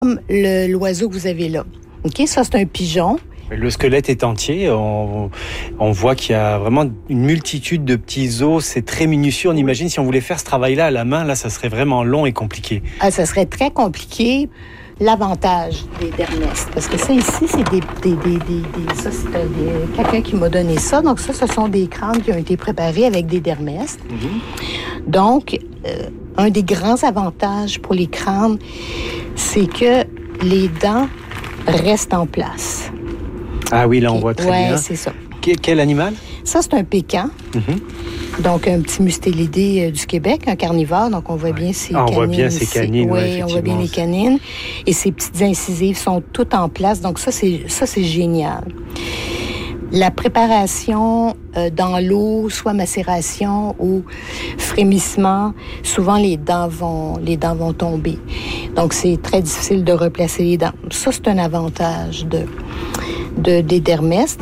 Comme l'oiseau que vous avez là. OK, ça, c'est un pigeon. Le squelette est entier. On voit qu'il y a vraiment une multitude de petits os. C'est très minutieux. On imagine si on voulait faire ce travail-là à la main, là, ça serait vraiment long et compliqué. Ah, ça serait très compliqué. L'avantage des dermestes, parce que ça ici, c'est ça, c'est quelqu'un qui m'a donné ça. Donc ça, ce sont des crânes qui ont été préparés avec des dermestes. Mm-hmm. Donc, un des grands avantages pour les crânes, c'est que les dents restent en place. Ah oui, là, on voit très bien. Oui, c'est ça. Quel animal? Ça, c'est un pécan. Mm-hmm. Donc, un petit mustélidé du Québec, un carnivore. Donc, on voit bien ses canines. On voit bien ses canines, oui, on voit bien les canines. Et ses petites incisives sont toutes en place. Donc, ça, c'est génial. La préparation dans l'eau, soit macération ou frémissement, souvent les dents vont tomber. Donc, c'est très difficile de replacer les dents. Ça, c'est un avantage des dermestes.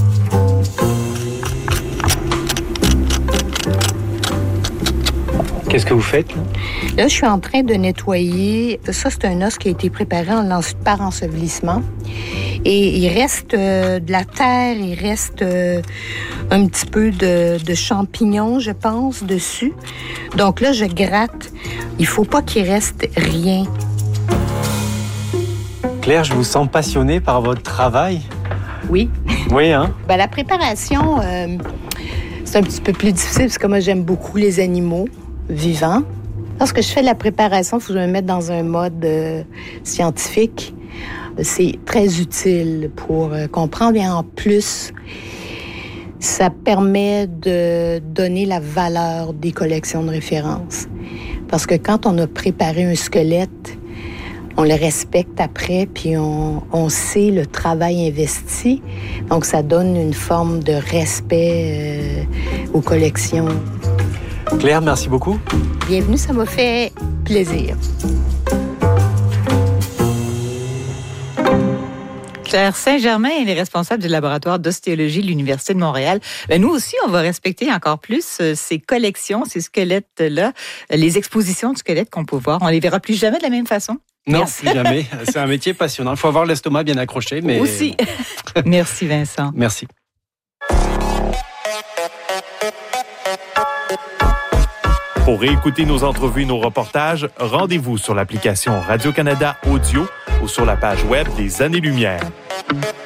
Qu'est-ce que vous faites? Là, je suis en train de nettoyer. Ça, c'est un os qui a été préparé par ensevelissement. Et il reste de la terre, il reste un petit peu de champignons, je pense, dessus. Donc là, je gratte. Il faut pas qu'il reste rien. Claire, je vous sens passionnée par votre travail. Oui. Oui, hein? Ben, la préparation, c'est un petit peu plus difficile parce que moi, j'aime beaucoup les animaux vivants. Lorsque je fais la préparation, il faut que je me mette dans un mode scientifique. C'est très utile pour comprendre. Et en plus, ça permet de donner la valeur des collections de référence. Parce que quand on a préparé un squelette, on le respecte après, puis on sait le travail investi. Donc, ça donne une forme de respect aux collections. Claire, merci beaucoup. Bienvenue, ça m'a fait plaisir. Claire Saint-Germain, elle est responsable du laboratoire d'ostéologie de l'Université de Montréal. Ben, nous aussi, on va respecter encore plus ces collections, ces squelettes-là, les expositions de squelettes qu'on peut voir. On les verra plus jamais de la même façon. Non, Merci. Plus jamais. C'est un métier passionnant. Il faut avoir l'estomac bien accroché. Mais aussi. Merci, Vincent. Merci. Pour réécouter nos entrevues, nos reportages, rendez-vous sur l'application Radio-Canada Audio ou sur la page web des Années-Lumière.